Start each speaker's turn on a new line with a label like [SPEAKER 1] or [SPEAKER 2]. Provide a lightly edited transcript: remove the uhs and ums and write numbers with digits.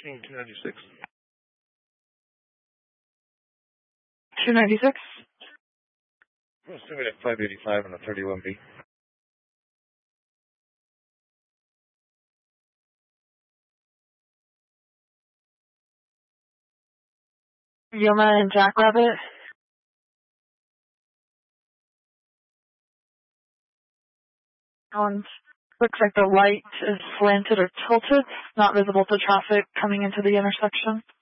[SPEAKER 1] Approaching 296.
[SPEAKER 2] 296?
[SPEAKER 1] I'm assuming at 585 on the 31B.
[SPEAKER 2] Yuma and Jackrabbit. Looks like the light is slanted or tilted, not visible to traffic coming into the intersection.